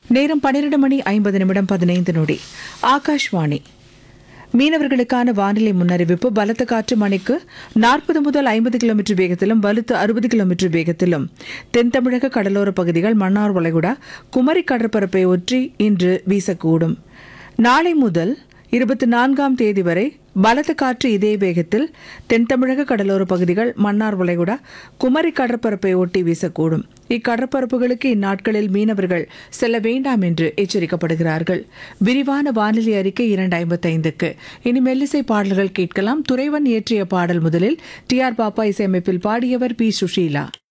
நேரம் 12:50 ஆகாஷ்வாணி. மீனவர்களுக்கான வானிலை முன்னறிவிப்பு. பலத்த காற்று மணிக்கு 40 முதல் 50 கிலோமீட்டர் வேகத்திலும் வலுத்து 60 கிலோமீட்டர் வேகத்திலும் தென் தமிழக கடலோர பகுதிகள், மன்னார் வளைகுடா, குமரி கடற்பரப்பை ஒற்றி இன்று வீசக்கூடும். நாளை முதல் 24ஆம் தேதி வரை பலத்த காற்று இதே வேகத்தில் தென் தமிழக கடலோர பகுதிகள், மன்னார் வளைகுடா, குமரி கடற்பரப்பை ஒட்டி வீசக்கூடும். இக்கடற்பரப்புகளுக்கு இந்நாட்களில் மீனவர்கள் செல்ல வேண்டாம் என்று எச்சரிக்கப்படுகிறார்கள். விரிவான வானிலை அறிக்கை 2:55க்கு. இனி மெல்லிசை பாடல்கள் கேட்கலாம். துரைவன் இயற்றிய பாடல். முதலில் டி.ஆர். பாப்பா இசையமைப்பில் பாடியவர் பி. சுஷீலா.